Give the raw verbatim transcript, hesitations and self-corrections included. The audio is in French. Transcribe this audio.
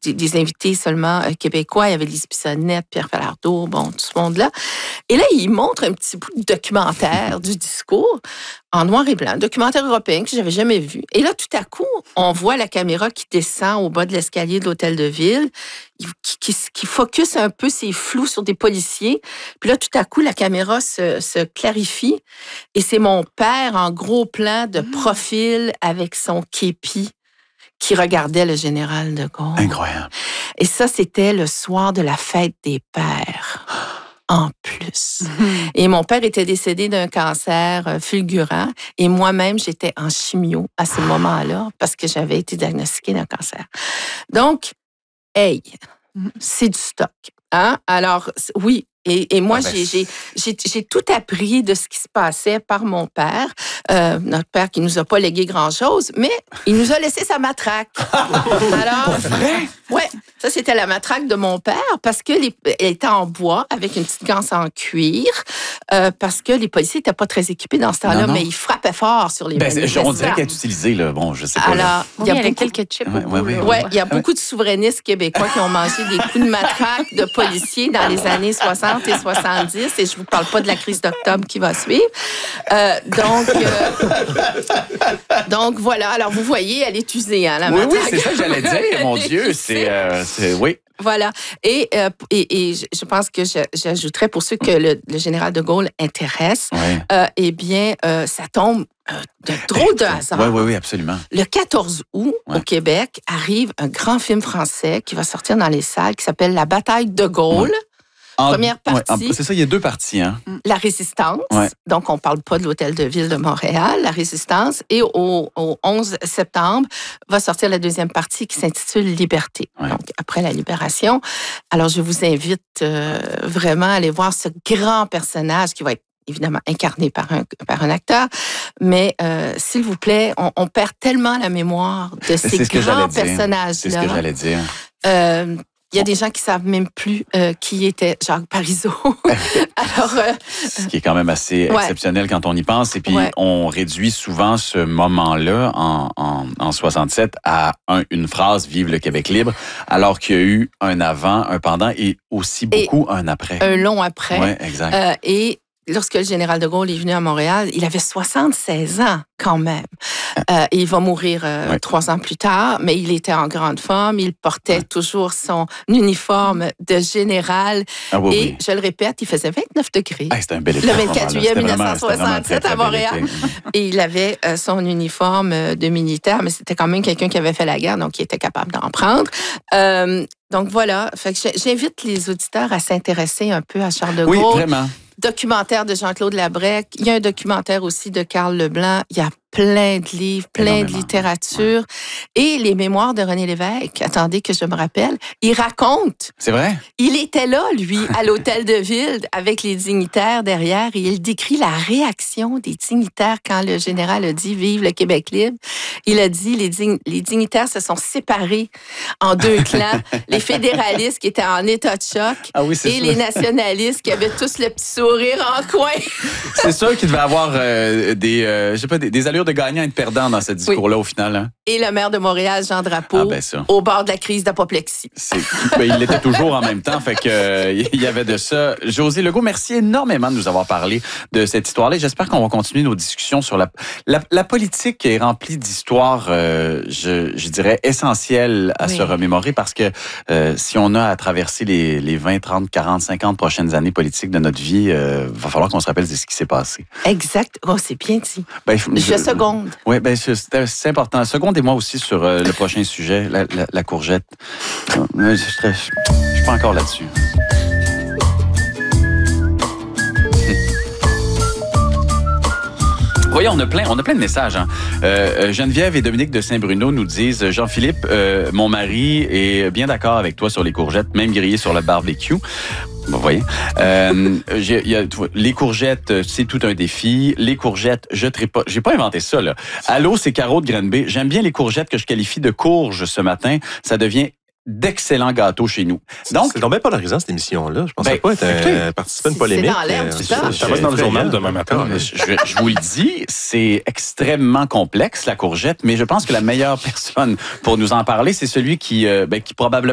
des, des invités seulement euh, québécois. Il y avait Lise Bissonnette, Pierre Falardeau, bon, tout ce monde-là. Et là, il montre un petit bout de documentaire du discours en noir et blanc, documentaire européen que j'avais jamais vu. Et là, tout à coup, on voit la caméra qui descend au bas de l'escalier de l'hôtel de ville, qui, qui, qui focus un peu ses flous sur des policiers. Puis là, tout à coup, la caméra se, se clarifie et c'est mon père en gros plan de profil avec son képi qui regardait le général de Gaulle. Incroyable. Et ça, c'était le soir de la fête des pères. En plus. Mm-hmm. Et mon père était décédé d'un cancer fulgurant et moi-même, j'étais en chimio à ce moment-là parce que j'avais été diagnostiquée d'un cancer. Donc, hey, c'est du stock. Hein? Alors, oui. Et, et moi, ah ben, j'ai, j'ai, j'ai, j'ai tout appris de ce qui se passait par mon père. Euh, notre père qui nous a pas légué grand-chose, mais il nous a laissé sa matraque. Alors, pas vrai? Ouais, ça, c'était la matraque de mon père parce qu'elle était en bois avec une petite ganse en cuir euh, parce que les policiers n'étaient pas très équipés dans ce temps-là, non, non. mais ils frappaient fort sur les ben, manifestants. On dirait qu'elle est utilisée, là. Bon, je sais pas. Alors, il y a, oui, beaucoup... quelques chips. Ouais, ouais, ouais, ouais, ouais, il y a beaucoup de souverainistes québécois qui ont mangé des coups de matraque de policiers dans les années soixante et soixante-dix et je vous parle pas de la crise d'octobre qui va suivre. Euh, donc, euh, donc, voilà. Alors, vous voyez, elle est usée, hein, la oui, matraque. Oui, c'est ça que j'allais dire, mon Dieu. C'est, euh, c'est... Oui. Voilà. Et, euh, et, et je pense que je, j'ajouterais, pour ceux que le, le général de Gaulle intéresse, ouais. euh, eh bien, euh, ça tombe euh, de drôle de hasard. Oui, oui, oui, absolument. Le quatorze août, ouais. au Québec, arrive un grand film français qui va sortir dans les salles, qui s'appelle La bataille de Gaulle. Ouais. En, Première partie. Ouais, en, c'est ça, il y a deux parties. Hein? La Résistance. Ouais. Donc, on ne parle pas de l'Hôtel de Ville de Montréal. La Résistance. Et au, au onze septembre, va sortir la deuxième partie qui s'intitule Liberté. Ouais. Donc, après la libération. Alors, je vous invite euh, vraiment à aller voir ce grand personnage qui va être évidemment incarné par un, par un acteur. Mais, euh, s'il vous plaît, on, on perd tellement la mémoire de ces c'est ce grands personnages-là. C'est ce que j'allais dire. Euh, Il y a des gens qui ne savent même plus euh, qui était Jacques Parizeau. Alors, euh, ce qui est quand même assez ouais. exceptionnel quand on y pense. Et puis, ouais. on réduit souvent ce moment-là, en, en, en soixante-sept, à un, une phrase « Vive le Québec libre », alors qu'il y a eu un avant, un pendant et aussi beaucoup et un après. Un long après. Oui, exact. Euh, et lorsque le général de Gaulle est venu à Montréal, il avait soixante-seize ans quand même. Euh, et il va mourir euh, ouais. trois ans plus tard, mais il était en grande forme. Il portait ouais. toujours son uniforme de général. Ah, oui, et, oui. je le répète, il faisait vingt-neuf degrés. Ah, c'était un bel été. Le vingt-quatre juillet dix-neuf cent soixante-sept à Montréal. Et il avait euh, son uniforme de militaire, mais c'était quand même quelqu'un qui avait fait la guerre, donc il était capable d'en prendre. Euh, donc voilà, fait que j'invite les auditeurs à s'intéresser un peu à Charles de Gaulle. Oui, vraiment. Documentaire de Jean-Claude Labrec. Il y a un documentaire aussi de Karl Leblanc. Il y a plein de livres, plein Énormément. de littérature. Ouais. Et les mémoires de René Lévesque, attendez que je me rappelle, il raconte. C'est vrai? Il était là, lui, à l'hôtel de ville avec les dignitaires derrière et il décrit la réaction des dignitaires quand le général a dit « Vive le Québec libre ». Il a dit les, dign- les dignitaires se sont séparés en deux clans. Les fédéralistes qui étaient en état de choc ah oui, et sûr. les nationalistes qui avaient tous le petit sourire en coin. C'est sûr qu'il devait avoir euh, des, euh, je sais pas, des, des allures de gagnant et de perdant dans ce discours-là, oui. au final. Hein? Et le maire de Montréal, Jean Drapeau, ah ben au bord de la crise d'apoplexie. C'est, ben, il l'était toujours en même temps, fait que euh, il y avait de ça. Josée Legault, merci énormément de nous avoir parlé de cette histoire-là. J'espère qu'on va continuer nos discussions sur la... La, la politique est remplie d'histoires, euh, je, je dirais, essentielles à oui. se remémorer parce que euh, si on a à traverser les, les vingt, trente, quarante, cinquante prochaines années politiques de notre vie, euh, va falloir qu'on se rappelle de ce qui s'est passé. Exact. Oh, c'est bien dit. Ben, je, je seconde. Oui, ben, c'est, c'est important. Secondez-moi aussi sur euh, le prochain sujet, la, la, la courgette. Je ne suis pas encore là-dessus. Voyons, on a plein, on a plein de messages. Hein. Euh, Geneviève et Dominique de Saint-Bruno nous disent « Jean-Philippe, euh, mon mari est bien d'accord avec toi sur les courgettes, même grillées sur le barbecue. » Bon, vous voyez. Euh, j'ai, y a, les courgettes, c'est tout un défi. Les courgettes, je ne pas. J'ai pas inventé ça, là. Allô, c'est Caro de Granby. J'aime bien les courgettes que je qualifie de courges ce matin. Ça devient d'excellents gâteaux chez nous. Donc, c'est tombé polarisant, cette émission-là. Je pensais ben, pas être un participant de polémique. C'est dans l'air, tout ça. Ça va être dans le journal demain matin. Je, je, je vous le dis, c'est extrêmement complexe, la courgette, mais je pense que la meilleure personne pour nous en parler, c'est celui qui, euh, ben, qui probablement